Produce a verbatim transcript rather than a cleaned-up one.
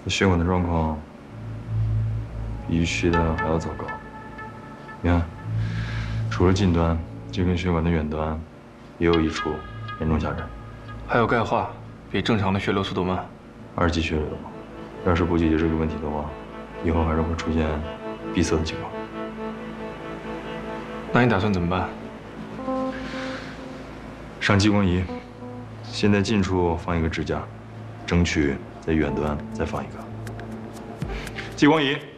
血管的状况比预期的还要糟糕。你看，除了近端，这根血管的远端也有一处严重狭窄， 还有钙化，比正常的血流速度慢。 二级血流，要是不解决这个问题的话，以后还是会出现闭塞的情况。 那你打算怎么办？ 上激光仪，先在近处放一个支架，争取在远端再放一个激光仪。